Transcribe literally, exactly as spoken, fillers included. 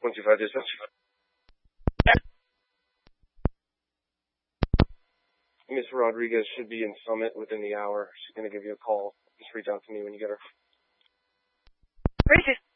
one two five dispatch. Miss Rodriguez should be in Summit within the hour. She's going to give you a call. Just reach out to me when you get her. Racist.